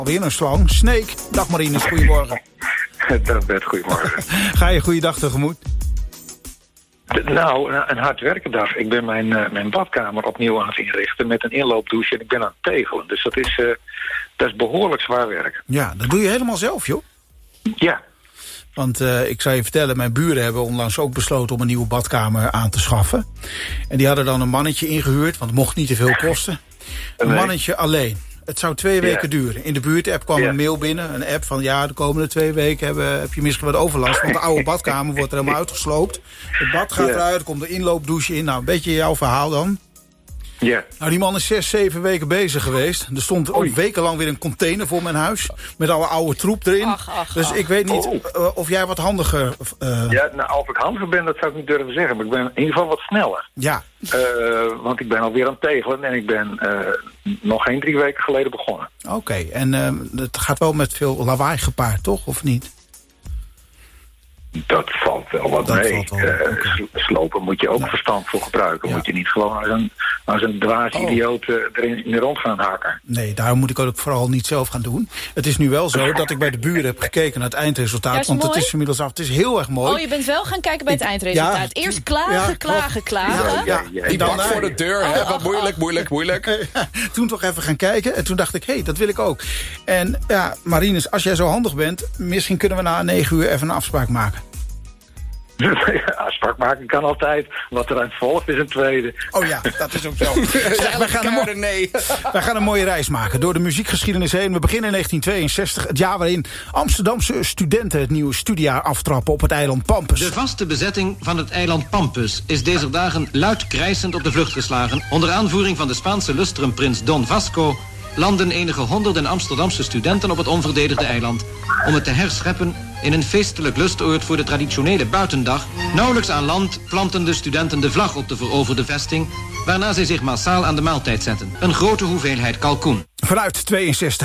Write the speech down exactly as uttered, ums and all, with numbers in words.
Alweer een slang. Snake. Dag Marinus, goedemorgen. Dag Bert, goedemorgen. Ga je goede dag tegemoet? De, nou, een hard werken dag. Ik ben mijn, uh, mijn badkamer opnieuw aan het inrichten met een inloopdouche en ik ben aan het tegelen. Dus dat is, uh, dat is behoorlijk zwaar werk. Ja, dat doe je helemaal zelf, joh. Ja. Want uh, ik zou je vertellen, mijn buren hebben onlangs ook besloten om een nieuwe badkamer aan te schaffen. En die hadden dan een mannetje ingehuurd, want het mocht niet te veel kosten. Een nee. mannetje alleen. Het zou twee weken ja. duren. In de buurtapp kwam ja. een mail binnen. Een app van ja, de komende twee weken hebben, heb je misschien wat overlast. Want de oude badkamer wordt er helemaal uitgesloopt. Het bad gaat ja. eruit, er komt de inloopdouche in. Nou, een beetje jouw verhaal dan. Ja. Nou, die man is zes, zeven weken bezig geweest. Er stond ook wekenlang weer een container voor mijn huis. Met alle oude troep erin. Ach, ach, dus ik weet niet oh. uh, of jij wat handiger... Uh... Ja, nou, of ik handiger ben, dat zou ik niet durven zeggen. Maar ik ben in ieder geval wat sneller. Ja. Uh, want ik ben alweer aan het tegelen. En ik ben uh, nog geen drie weken geleden begonnen. Oké, okay. en uh, het gaat wel met veel lawaai gepaard, toch? Of niet? Dat valt wel wat dat mee. Valt wel. Uh, Okay. Slopen moet je ook ja. verstand voor gebruiken. Ja. Moet je niet gewoon als een, als een dwaas oh. idioot uh, erin in de rond gaan haken. Nee, daarom moet ik ook vooral niet zelf gaan doen. Het is nu wel zo dat ik bij de buren heb gekeken naar het eindresultaat. Ja, want mooi. Het is inmiddels af. Het is heel erg mooi. Oh, je bent wel gaan kijken bij het eindresultaat. Ja, Eerst klagen, ja, klagen, klagen. Ja, ja, ja. Die bak voor de deur, hè? Wat moeilijk, moeilijk, moeilijk. Ja, toen toch even gaan kijken. En toen dacht ik, hé, hey, dat wil ik ook. En ja, Marinus, als jij zo handig bent, misschien kunnen we na negen uur even een afspraak maken. Ja, afspraak maken kan altijd. Wat er aan volgt is een tweede. Oh ja, dat is ook zo. Ja, wij, gaan een mo- nee. wij gaan een mooie reis maken door de muziekgeschiedenis heen. We beginnen in negentien tweeënzestig, het jaar waarin Amsterdamse studenten het nieuwe studiejaar aftrappen op het eiland Pampus. De vaste bezetting van het eiland Pampus is deze dagen luid krijsend op de vlucht geslagen. Onder aanvoering van de Spaanse lustrumprins Don Vasco landen enige honderden Amsterdamse studenten op het onverdedigde eiland om het te herscheppen in een feestelijk lustoord voor de traditionele buitendag. Nauwelijks aan land planten de studenten de vlag op de veroverde vesting, waarna zij zich massaal aan de maaltijd zetten. Een grote hoeveelheid kalkoen. Vanuit tweeënzestig